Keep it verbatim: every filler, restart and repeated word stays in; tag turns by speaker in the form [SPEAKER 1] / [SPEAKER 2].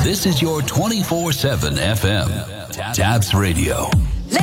[SPEAKER 1] This is your twenty-four seven F M. Tabs Radio.